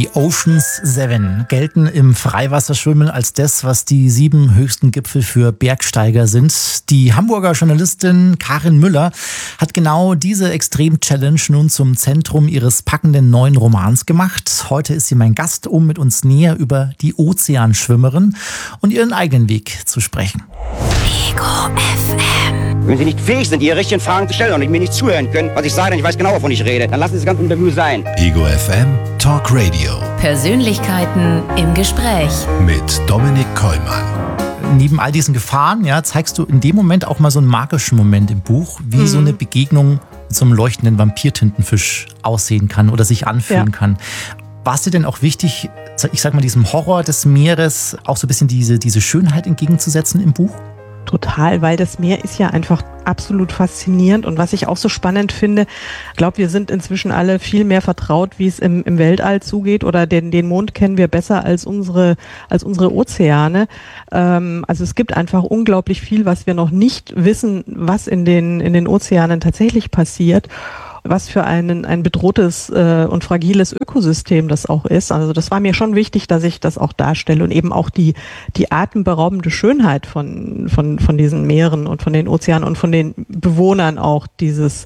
Die Ocean's 7 gelten im Freiwasserschwimmen als das, was die 7 höchsten Gipfel für Bergsteiger sind. Die Hamburger Journalistin Karin Müller hat genau diese Extrem-Challenge nun zum Zentrum ihres packenden neuen Romans gemacht. Heute ist sie mein Gast, um mit uns näher über die Ozeanschwimmerin und ihren eigenen Weg zu sprechen. Ego FM. Wenn Sie nicht fähig sind, Ihre richtigen Fragen zu stellen und mir nicht zuhören können, was ich sage, denn ich weiß genau, wovon ich rede, dann lassen Sie das ganze Interview sein. Ego FM Talk Radio. Persönlichkeiten im Gespräch. Mit Dominik Kollmann. Neben all diesen Gefahren, zeigst du in dem Moment auch mal so einen magischen Moment im Buch, wie so eine Begegnung mit so einem leuchtenden Vampirtintenfisch aussehen kann oder sich anfühlen kann. War es dir denn auch wichtig, ich sag mal, diesem Horror des Meeres auch so ein bisschen diese Schönheit entgegenzusetzen im Buch? Total, weil das Meer ist ja einfach absolut faszinierend und was ich auch so spannend finde, ich glaube, wir sind inzwischen alle viel mehr vertraut, wie es im Weltall zugeht oder den Mond kennen wir besser als unsere Ozeane. Also es gibt einfach unglaublich viel, was wir noch nicht wissen, was in den Ozeanen tatsächlich passiert. Was für ein bedrohtes und fragiles Ökosystem das auch ist. Also das war mir schon wichtig, dass ich das auch darstelle und eben auch die atemberaubende Schönheit von diesen Meeren und von den Ozeanen und von den Bewohnern auch dieses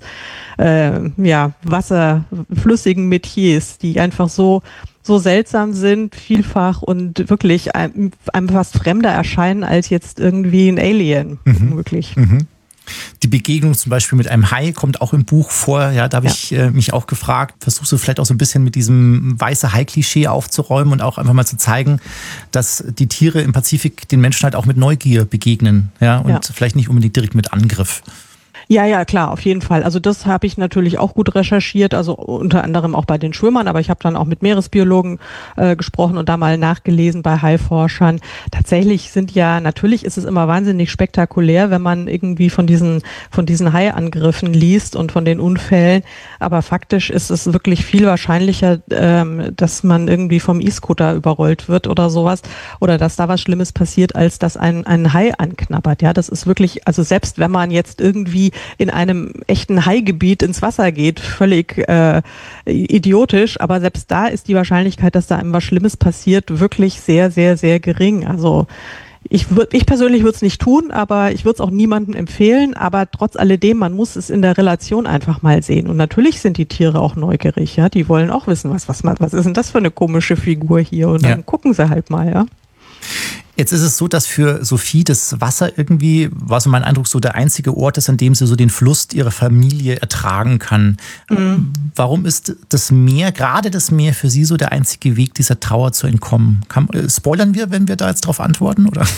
wasserflüssigen Metiers, die einfach so seltsam sind, vielfach und wirklich einem fast fremder erscheinen als jetzt irgendwie ein Alien. Wirklich. Die Begegnung zum Beispiel mit einem Hai kommt auch im Buch vor. Ja, da habe ich mich auch gefragt, versuchst du vielleicht auch so ein bisschen mit diesem weiße Hai-Klischee aufzuräumen und auch einfach mal zu zeigen, dass die Tiere im Pazifik den Menschen halt auch mit Neugier begegnen, und vielleicht nicht unbedingt direkt mit Angriff. Ja, klar, auf jeden Fall. Also das habe ich natürlich auch gut recherchiert, also unter anderem auch bei den Schwimmern, aber ich habe dann auch mit Meeresbiologen gesprochen und da mal nachgelesen bei Haiforschern. Tatsächlich natürlich ist es immer wahnsinnig spektakulär, wenn man irgendwie von diesen Haiangriffen liest und von den Unfällen, aber faktisch ist es wirklich viel wahrscheinlicher, dass man irgendwie vom E-Scooter überrollt wird oder sowas oder dass da was Schlimmes passiert, als dass ein Hai anknabbert. Ja, das ist wirklich, also selbst wenn man jetzt irgendwie in einem echten Haigebiet ins Wasser geht, völlig idiotisch, aber selbst da ist die Wahrscheinlichkeit, dass da einem was Schlimmes passiert, wirklich sehr, sehr, sehr gering. Also ich persönlich würde es nicht tun, aber ich würde es auch niemandem empfehlen, aber trotz alledem, man muss es in der Relation einfach mal sehen. Und natürlich sind die Tiere auch neugierig, ja, die wollen auch wissen, was ist denn das für eine komische Figur hier und dann gucken sie halt mal, ja. Jetzt ist es so, dass für Sophie das Wasser irgendwie, war so mein Eindruck, so der einzige Ort ist, an dem sie so den Fluss ihrer Familie ertragen kann. Warum ist das Meer, gerade das Meer, für sie so der einzige Weg, dieser Trauer zu entkommen? Spoilern wir, wenn wir da jetzt drauf antworten, oder?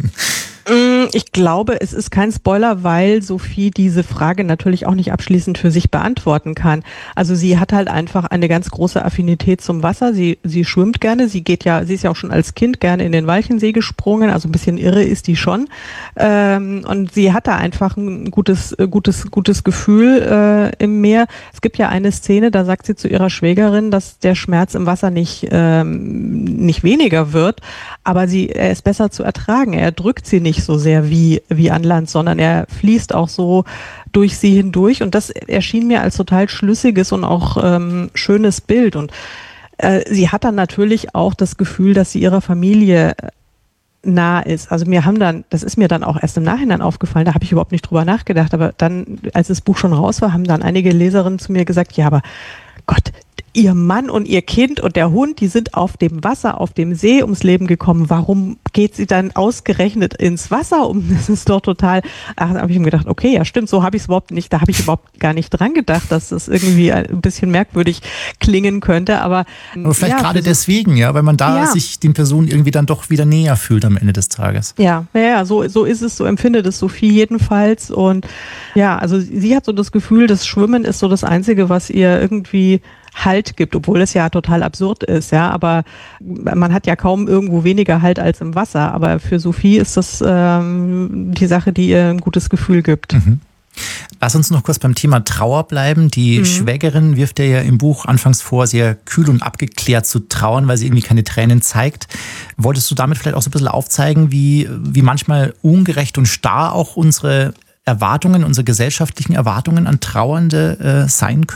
Ich glaube, es ist kein Spoiler, weil Sophie diese Frage natürlich auch nicht abschließend für sich beantworten kann. Also sie hat halt einfach eine ganz große Affinität zum Wasser. Sie schwimmt gerne. Sie ist ja auch schon als Kind gerne in den Walchensee gesprungen. Also ein bisschen irre ist die schon. Und sie hat da einfach ein gutes Gefühl im Meer. Es gibt ja eine Szene, da sagt sie zu ihrer Schwägerin, dass der Schmerz im Wasser nicht weniger wird, aber er ist besser zu ertragen. Er drückt sie nicht so sehr wie an Land, sondern er fließt auch so durch sie hindurch und das erschien mir als total schlüssiges und auch schönes Bild und sie hat dann natürlich auch das Gefühl, dass sie ihrer Familie nah ist. Also das ist mir dann auch erst im Nachhinein aufgefallen, da habe ich überhaupt nicht drüber nachgedacht, aber dann, als das Buch schon raus war, haben dann einige Leserinnen zu mir gesagt, ja, aber Gott, ihr Mann und ihr Kind und der Hund, die sind auf dem Wasser, auf dem See ums Leben gekommen. Warum geht sie dann ausgerechnet ins Wasser um? Das ist doch total, da habe ich mir gedacht, okay, ja stimmt, so habe ich es überhaupt nicht, da habe ich überhaupt gar nicht dran gedacht, dass das irgendwie ein bisschen merkwürdig klingen könnte, aber vielleicht gerade deswegen, weil man da sich den Personen irgendwie dann doch wieder näher fühlt am Ende des Tages. Ja, so ist es, so empfindet es Sophie jedenfalls und also sie hat so das Gefühl, das Schwimmen ist so das Einzige, was ihr irgendwie Halt gibt, obwohl es ja total absurd ist, aber man hat ja kaum irgendwo weniger Halt als im Wasser, aber für Sophie ist das die Sache, die ihr ein gutes Gefühl gibt. Lass uns noch kurz beim Thema Trauer bleiben. Die Schwägerin wirft dir ja im Buch anfangs vor, sehr kühl und abgeklärt zu trauern, weil sie irgendwie keine Tränen zeigt. Wolltest du damit vielleicht auch so ein bisschen aufzeigen, wie manchmal ungerecht und starr auch unsere gesellschaftlichen Erwartungen an Trauernde sein können?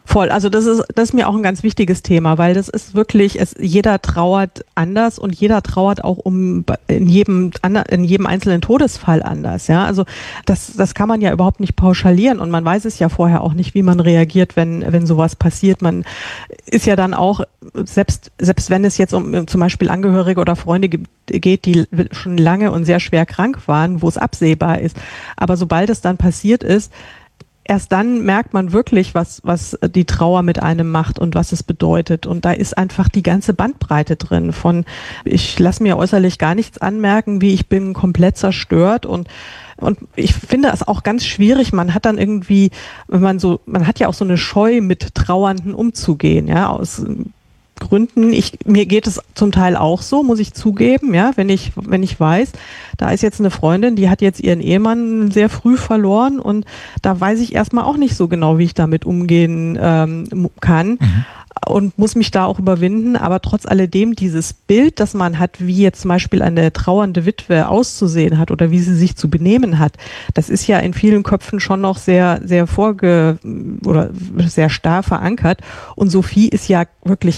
Voll, also das ist mir auch ein ganz wichtiges Thema, weil das ist wirklich, jeder trauert anders und jeder trauert auch in jedem einzelnen Todesfall anders. Ja, also das kann man ja überhaupt nicht pauschalieren und man weiß es ja vorher auch nicht, wie man reagiert, wenn sowas passiert. Man ist ja dann auch, selbst wenn es jetzt um zum Beispiel Angehörige oder Freunde geht, die schon lange und sehr schwer krank waren, wo es absehbar ist, aber sobald es dann passiert ist, erst dann merkt man wirklich, was die Trauer mit einem macht und was es bedeutet. Und da ist einfach die ganze Bandbreite drin von, ich lasse mir äußerlich gar nichts anmerken, wie ich bin komplett zerstört und ich finde es auch ganz schwierig. Man hat dann irgendwie, man hat ja auch so eine Scheu, mit Trauernden umzugehen, ja, aus Gründen. Mir geht es zum Teil auch so, muss ich zugeben, ja, wenn ich weiß, da ist jetzt eine Freundin, die hat jetzt ihren Ehemann sehr früh verloren und da weiß ich erstmal auch nicht so genau, wie ich damit umgehen kann. Und muss mich da auch überwinden, aber trotz alledem dieses Bild, das man hat, wie jetzt zum Beispiel eine trauernde Witwe auszusehen hat oder wie sie sich zu benehmen hat, das ist ja in vielen Köpfen schon noch sehr, sehr sehr starr verankert. Und Sophie ist ja wirklich